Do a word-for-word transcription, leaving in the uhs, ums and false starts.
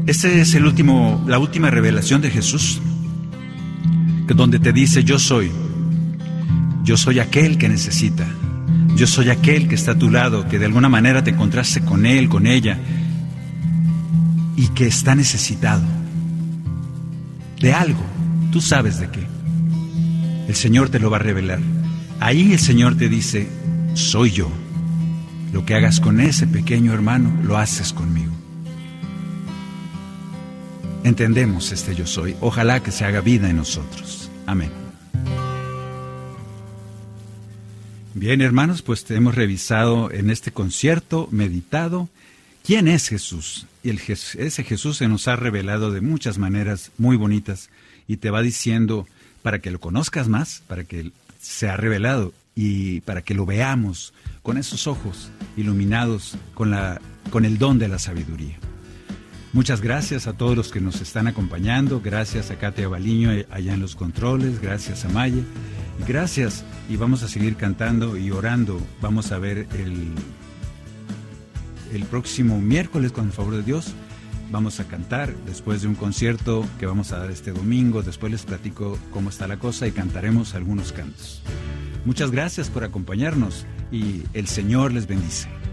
Esta es el último, la última revelación de Jesús, que donde te dice: yo soy, yo soy aquel que necesita, yo soy aquel que está a tu lado, que de alguna manera te encontraste con él, con ella, y que está necesitado de algo. Tú sabes de qué. El Señor te lo va a revelar. Ahí el Señor te dice: soy yo. Lo que hagas con ese pequeño hermano, lo haces conmigo. Entendemos este yo soy. Ojalá que se haga vida en nosotros. Amén. Bien, hermanos, pues hemos revisado en este concierto, meditado, ¿quién es Jesús? Y el, ese Jesús se nos ha revelado de muchas maneras muy bonitas y te va diciendo, para que lo conozcas más, para que se ha revelado y para que lo veamos con esos ojos iluminados, con, la, con el don de la sabiduría. Muchas gracias a todos los que nos están acompañando, gracias a Katia Baliño allá en los controles, gracias a Maye, gracias, y vamos a seguir cantando y orando. Vamos a ver el, el próximo miércoles, con el favor de Dios, vamos a cantar después de un concierto que vamos a dar este domingo. Después les platico cómo está la cosa y cantaremos algunos cantos. Muchas gracias por acompañarnos y el Señor les bendice.